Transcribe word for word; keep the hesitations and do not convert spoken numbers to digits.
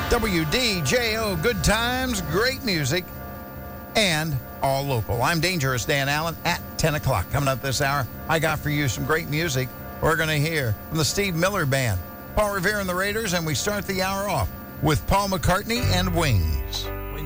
W D J O, good times, great music, and all local. I'm Dangerous Dan Allen at ten o'clock. Coming up this hour, I got for you some great music. We're going to hear from the Steve Miller Band, Paul Revere and the Raiders, and we start the hour off with Paul McCartney and Wings.